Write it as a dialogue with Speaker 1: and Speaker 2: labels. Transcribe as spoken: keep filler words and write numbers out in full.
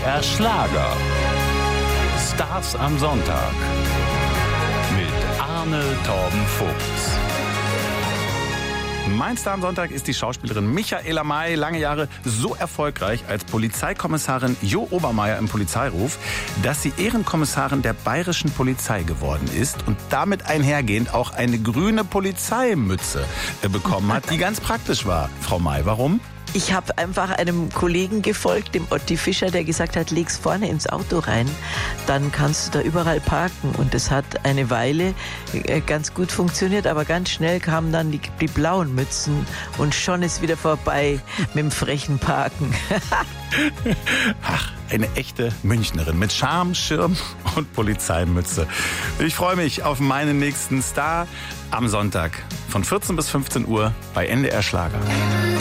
Speaker 1: R Schlager. Stars am Sonntag. Mit Arne Torben Fuchs. Mein Star am Sonntag ist die Schauspielerin Michaela May, lange Jahre so erfolgreich als Polizeikommissarin Jo Obermeier im Polizeiruf, dass sie Ehrenkommissarin der Bayerischen Polizei geworden ist und damit einhergehend auch eine grüne Polizeimütze bekommen hat, die ganz praktisch war. Frau May, warum?
Speaker 2: Ich habe einfach einem Kollegen gefolgt, dem Otti Fischer, der gesagt hat, leg's vorne ins Auto rein, dann kannst du da überall parken. Und das hat eine Weile ganz gut funktioniert, aber ganz schnell kamen dann die, die blauen Mützen und schon ist wieder vorbei mit dem frechen Parken.
Speaker 1: Ach, eine echte Münchnerin mit Charme, Schirm und Polizeimütze. Ich freue mich auf meinen nächsten Star am Sonntag von vierzehn bis fünfzehn Uhr bei N D R Schlager.